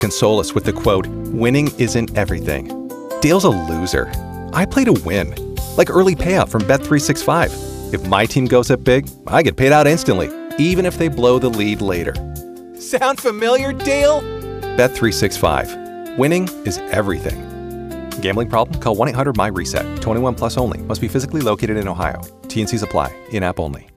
console us with the quote, "Winning isn't everything." Dale's a loser. I play to win. Like early payout from Bet365. If my team goes up big, I get paid out instantly, even if they blow the lead later. Sound familiar, Dale? Bet365. Winning is everything. Gambling problem? Call 1-800-MY-RESET. 21 plus only. Must be physically located in Ohio. T&Cs apply. In-app only.